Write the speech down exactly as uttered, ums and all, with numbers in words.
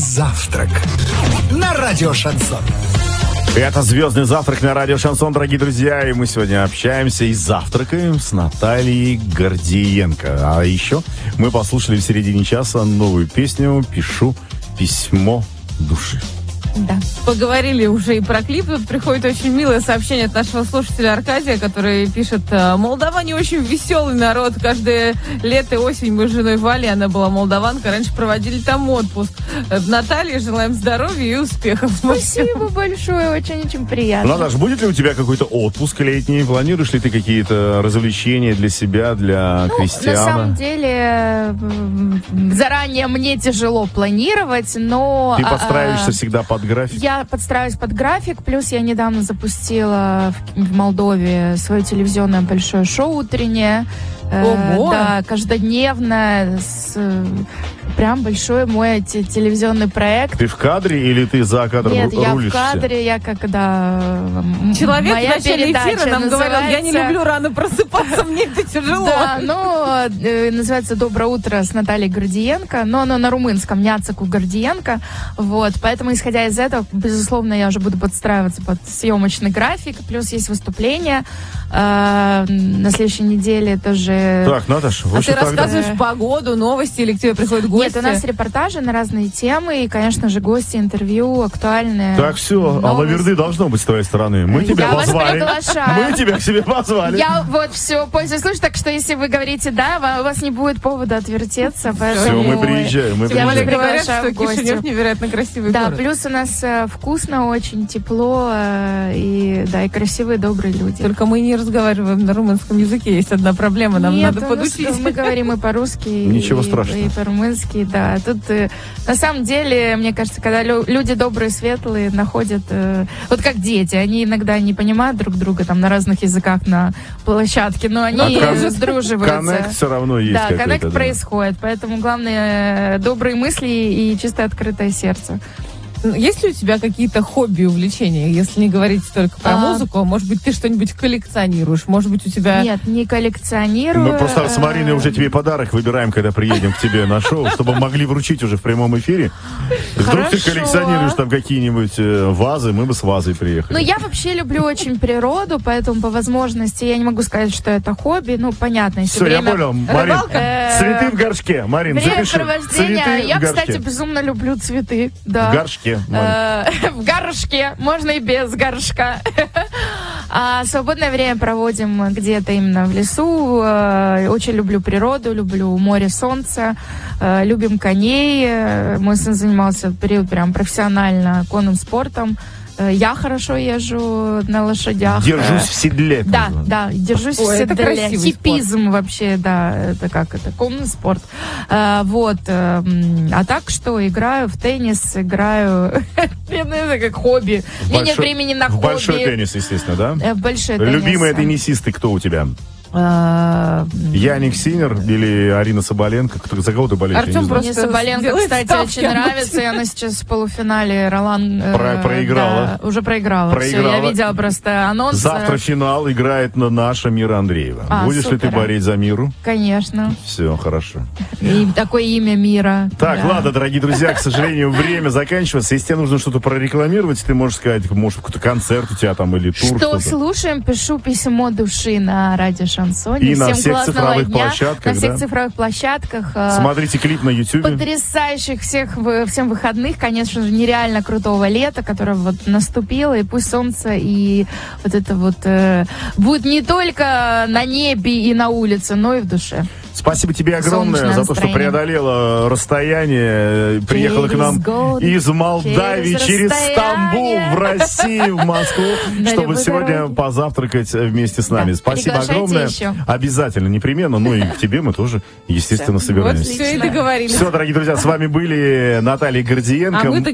завтрак на радио Шансон. Это «Звездный завтрак» на радио Шансон, дорогие друзья. И мы сегодня общаемся и завтракаем с Натальей Гордиенко. А еще мы послушали в середине часа новую песню «Пишу письмо души». Да. Поговорили уже и про клип. Тут приходит очень милое сообщение от нашего слушателя Аркадия, который пишет: молдаване очень веселый народ. Каждое лето и осень мы с женой Валей, она была молдаванка, раньше проводили там отпуск. Наталье желаем здоровья и успехов. Спасибо большое, очень-очень приятно. Наташ, будет ли у тебя какой-то отпуск летний? Планируешь ли ты какие-то развлечения для себя, для ну, крестьяна? На самом деле, заранее мне тяжело планировать, но... Ты подстраиваешься а, всегда под график? Я подстраиваюсь под график, плюс я недавно запустила в, в Молдове свое телевизионное большое шоу утреннее. Ого! Э, да, каждодневно, с, прям большой мой те, телевизионный проект. Ты в кадре или ты за кадром Нет, рулишься? я в кадре, я когда... Человек моя в начале эфира нам называется... говорил: я не люблю рано просыпаться, мне это тяжело. Да, ну, э, называется «Доброе утро» с Натальей Гордиенко, но оно на румынском, Няцеку Гордиенко, вот, поэтому, исходя из этого, безусловно, я уже буду подстраиваться под съемочный график, плюс есть выступление э, на следующей неделе тоже. Так, Наташа, а ты тогда... рассказываешь погоду, новости, или к тебе приходят гости? Нет, у нас репортажи на разные темы, и, конечно же, гости, интервью, актуальные. Так, все, а лаверды должно быть с твоей стороны. Мы тебя я позвали. Вас приглашаю. Мы тебя к себе позвали. Я вот все, пользуюсь случаем, так что если вы говорите «да», у вас не будет повода отвертеться. Все, мы приезжаем, мы я приезжаем. вас Говорят, что в гости. Кишинев невероятно красивый да, город. плюс у нас э, вкусно, очень тепло, э, и, да, и красивые, добрые люди. Только мы не разговариваем на румынском языке, есть одна проблема, нам Нет, надо ну, подучить. Мы говорим и по-русски, Ничего и, страшного. и по-румынски, да. Тут, э, на самом деле, мне кажется, когда лю- люди добрые, светлые находят, э, вот как дети, они иногда не понимают друг друга там на разных языках на площадке, но они А кон- сдруживаются. Коннект все равно есть Да, какой-то. коннект да. происходит, поэтому главное добрые мысли и чистое открытое сердце. Есть ли у тебя какие-то хобби, увлечения, если не говорить только про А. музыку, а может быть, ты что-нибудь коллекционируешь, может быть, у тебя... Нет, не коллекционирую. Мы просто с Мариной уже тебе подарок выбираем, когда приедем к тебе на шоу, чтобы могли вручить уже в прямом эфире. Вдруг ты Хорошо. коллекционируешь там какие-нибудь э, вазы, мы бы с вазой приехали. Ну, я вообще люблю очень природу, поэтому по возможности я не могу сказать, что это хобби. Ну, понятно, если Все, время... я понял. Марин, Рыбалка. цветы в горшке. Марин, запиши. Времяпровождение. Цветы Я, в горшке. кстати, безумно люблю цветы. Да. В горшке. Марин. Э, В горшке. Можно и без горшка. А свободное время проводим где-то именно в лесу. Э, Очень люблю природу, люблю море, солнце. Э, Любим коней. Э, Мой сын занимался в период прям профессионально конным спортом. Э, Я хорошо езжу на лошадях. Держусь Э, в седле. это Да, называется. да, держусь Ой, в это седле. красивый Хипизм вообще, да, это как это, конный спорт. А, вот, эм, а так что, играю в теннис, играю, это как хобби. В У меня нет большой- времени на В хобби. большой теннис, естественно, да? Э, в большой теннис. Любимые теннисисты кто у тебя? А, Яник Синер или Арина Соболенко? Кто, за кого ты болеешь? Артем Я не знаю. Мне просто Соболенко, делает кстати, ставки очень обычно. нравится. И она сейчас в полуфинале Ролан... э, Про- проиграла. да, уже проиграла. Проиграла. Все, я видела просто анонс. Завтра финал играет на наша Мира Андреева. А, Будешь ли ты супер. болеть за Миру? Конечно. Все, хорошо. И такое имя мира. Так, Да. ладно, дорогие друзья, к сожалению, время заканчивается. Если тебе нужно что-то прорекламировать, ты можешь сказать, может, какой-то концерт у тебя там или тур. Что что-то. слушаем, пишу письмо души на радио Шансоне. И на Всем всех классного цифровых дня. площадках, На всех да? цифровых площадках. э, Смотрите клип на Ютубе. Потрясающих всех вы- всем выходных, конечно же, нереально крутого лета, которое вот наступило, и пусть солнце и вот это вот э, будет не только на небе и на улице, но и в душе. Спасибо тебе огромное Солнечное за то, что настроение. преодолела расстояние, приехала к Через нам год, из Молдавии, через через Стамбул, расстояние. в Россию, в Москву, На чтобы любой сегодня дороге. позавтракать вместе с нами. Да, Спасибо приглашайте огромное. еще. Обязательно, непременно. Ну и к тебе мы тоже, естественно, Вот собираемся. все и договорились. Все, дорогие друзья, с вами были Наталья Гордиенко. А мы-то